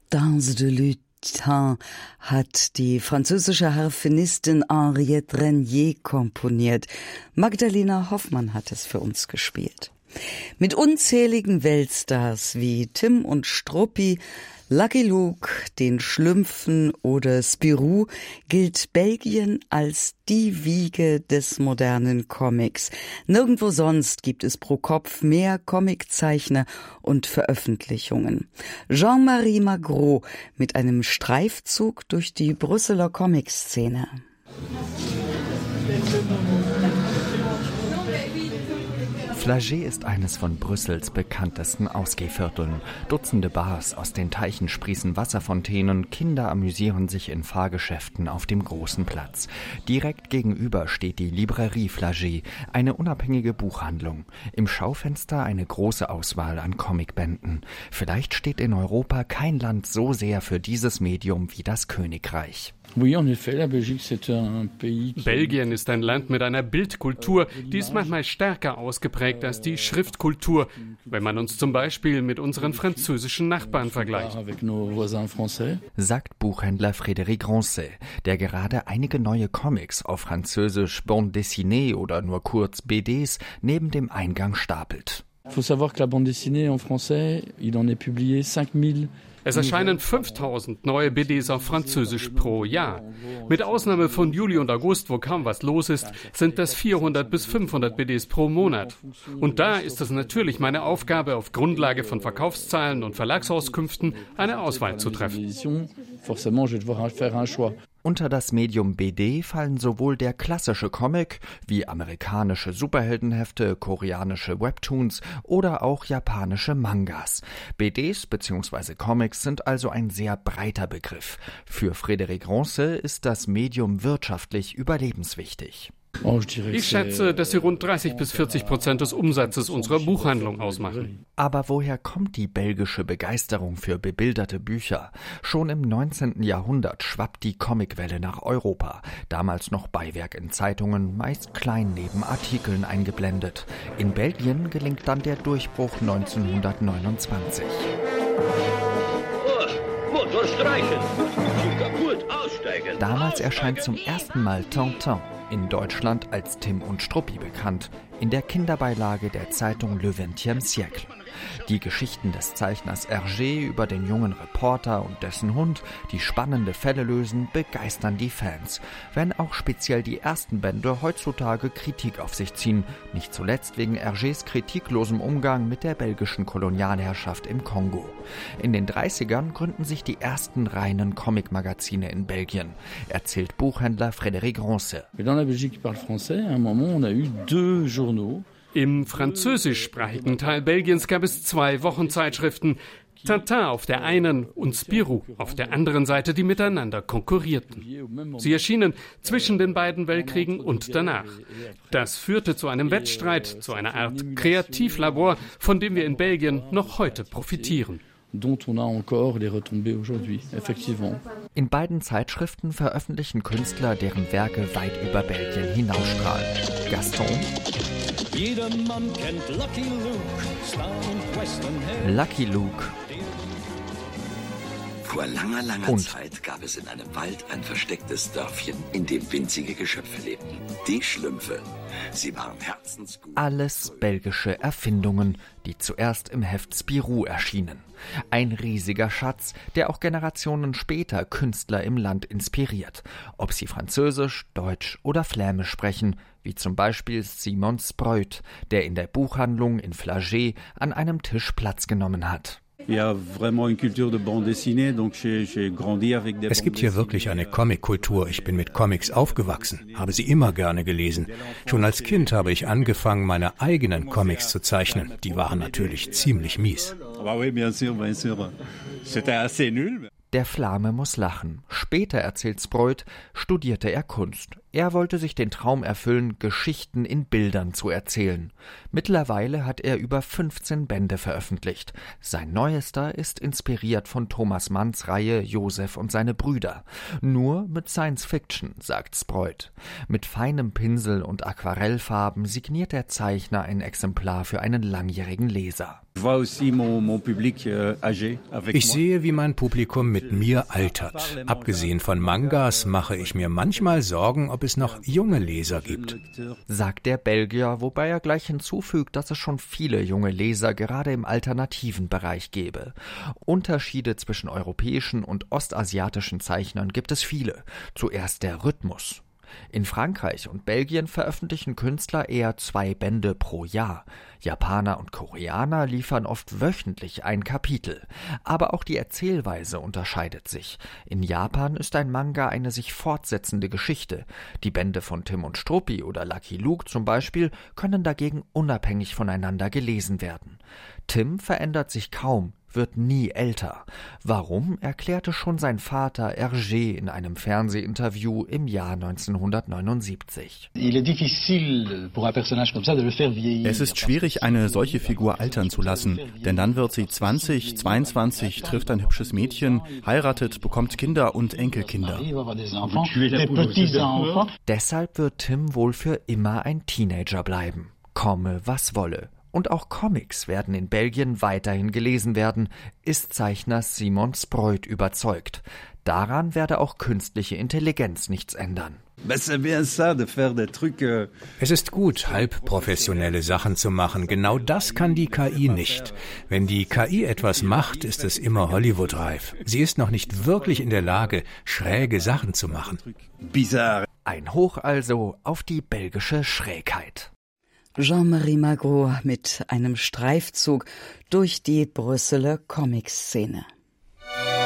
Danse de lutin hat die französische Harfenistin Henriette Renier komponiert. Magdalena Hoffmann hat es für uns gespielt. Mit unzähligen Weltstars wie Tim und Struppi, Lucky Luke, den Schlümpfen oder Spirou gilt Belgien als die Wiege des modernen Comics. Nirgendwo sonst gibt es pro Kopf mehr Comiczeichner und Veröffentlichungen. Jean-Marie Magro mit einem Streifzug durch die Brüsseler Comic-Szene. Flagey ist eines von Brüssels bekanntesten Ausgehvierteln. Dutzende Bars, aus den Teichen sprießen Wasserfontänen, Kinder amüsieren sich in Fahrgeschäften auf dem großen Platz. Direkt gegenüber steht die Librairie Flagey, eine unabhängige Buchhandlung. Im Schaufenster eine große Auswahl an Comicbänden. Vielleicht steht in Europa kein Land so sehr für dieses Medium wie das Königreich. Belgien ist ein Land mit einer Bildkultur, die ist manchmal stärker ausgeprägt als die Schriftkultur, wenn man uns zum Beispiel mit unseren französischen Nachbarn vergleicht. Sagt Buchhändler Frédéric Groncet, der gerade einige neue Comics auf Französisch Bande dessinée oder nur kurz BDs neben dem Eingang stapelt. Il faut savoir que la bande dessinée en français, il en est publié 5000. Es erscheinen 5000 neue BDs auf Französisch pro Jahr. Mit Ausnahme von Juli und August, wo kaum was los ist, sind das 400 bis 500 BDs pro Monat. Und da ist es natürlich meine Aufgabe, auf Grundlage von Verkaufszahlen und Verlagsauskünften eine Auswahl zu treffen. Unter das Medium BD fallen sowohl der klassische Comic wie amerikanische Superheldenhefte, koreanische Webtoons oder auch japanische Mangas. BDs bzw. Comics sind also ein sehr breiter Begriff. Für Frédéric Groncet ist das Medium wirtschaftlich überlebenswichtig. Ich schätze, dass sie rund 30-40% des Umsatzes unserer Buchhandlung ausmachen. Aber woher kommt die belgische Begeisterung für bebilderte Bücher? Schon im 19. Jahrhundert schwappt die Comicwelle nach Europa. Damals noch Beiwerk in Zeitungen, meist klein neben Artikeln eingeblendet. In Belgien gelingt dann der Durchbruch 1929. Motor streichen, kaputt, aussteigen. Damals erscheint zum ersten Mal Tintin, in Deutschland als Tim und Struppi bekannt, in der Kinderbeilage der Zeitung Le 20e Siècle. Die Geschichten des Zeichners Hergé über den jungen Reporter und dessen Hund, die spannende Fälle lösen, begeistern die Fans. Wenn auch speziell die ersten Bände heutzutage Kritik auf sich ziehen, nicht zuletzt wegen Hergés kritiklosem Umgang mit der belgischen Kolonialherrschaft im Kongo. In den 30ern gründen sich die ersten reinen Comic-Magazine in Belgien, erzählt Buchhändler Frédéric Groncet. Im französischsprachigen Teil Belgiens gab es 2 Wochenzeitschriften, Tintin auf der einen und Spirou auf der anderen Seite, die miteinander konkurrierten. Sie erschienen zwischen den beiden Weltkriegen und danach. Das führte zu einem Wettstreit, zu einer Art Kreativlabor, von dem wir in Belgien noch heute profitieren. In beiden Zeitschriften veröffentlichen Künstler, deren Werke weit über Belgien hinausstrahlen. Gaston, Jedermann kennt Lucky Luke, Star und Westernheld. Lucky Luke. Vor langer Zeit gab es in einem Wald ein verstecktes Dörfchen, in dem winzige Geschöpfe lebten. Die Schlümpfe. Sie waren herzensgut. Alles belgische Erfindungen, die zuerst im Heft Spirou erschienen. Ein riesiger Schatz, der auch Generationen später Künstler im Land inspiriert. Ob sie Französisch, Deutsch oder Flämisch sprechen, wie zum Beispiel Simon Spreut, der in der Buchhandlung in Flagey an einem Tisch Platz genommen hat. Es gibt hier wirklich eine Comic-Kultur. Ich bin mit Comics aufgewachsen, habe sie immer gerne gelesen. Schon als Kind habe ich angefangen, meine eigenen Comics zu zeichnen. Die waren natürlich ziemlich mies. Der Flame muss lachen. Später, erzählt Spreut, studierte er Kunst. Er wollte sich den Traum erfüllen, Geschichten in Bildern zu erzählen. Mittlerweile hat er über 15 Bände veröffentlicht. Sein neuester ist inspiriert von Thomas Manns Reihe Josef und seine Brüder. Nur mit Science Fiction, sagt Spreut. Mit feinem Pinsel und Aquarellfarben signiert der Zeichner ein Exemplar für einen langjährigen Leser. Ich sehe, wie mein Publikum mit mir altert. Abgesehen von Mangas mache ich mir manchmal Sorgen, ob es noch junge Leser gibt, sagt der Belgier, wobei er gleich hinzufügt, dass es schon viele junge Leser gerade im alternativen Bereich gebe. Unterschiede zwischen europäischen und ostasiatischen Zeichnern gibt es viele. Zuerst der Rhythmus. In Frankreich und Belgien veröffentlichen Künstler eher 2 Bände pro Jahr. Japaner und Koreaner liefern oft wöchentlich ein Kapitel. Aber auch die Erzählweise unterscheidet sich. In Japan ist ein Manga eine sich fortsetzende Geschichte. Die Bände von Tim und Struppi oder Lucky Luke zum Beispiel können dagegen unabhängig voneinander gelesen werden. Tim verändert sich kaum, wird nie älter. Warum, erklärte schon sein Vater Hergé in einem Fernsehinterview im Jahr 1979. Es ist schwierig, eine solche Figur altern zu lassen, denn dann wird sie 20, 22, trifft ein hübsches Mädchen, heiratet, bekommt Kinder und Enkelkinder. Deshalb wird Tim wohl für immer ein Teenager bleiben, komme was wolle. Und auch Comics werden in Belgien weiterhin gelesen werden, ist Zeichner Simon Spreut überzeugt. Daran werde auch künstliche Intelligenz nichts ändern. Es ist gut, halbprofessionelle Sachen zu machen. Genau das kann die KI nicht. Wenn die KI etwas macht, ist es immer Hollywood-reif. Sie ist noch nicht wirklich in der Lage, schräge Sachen zu machen. Ein Hoch also auf die belgische Schrägheit. Jean-Marie Magro mit einem Streifzug durch die Brüsseler Comic-Szene.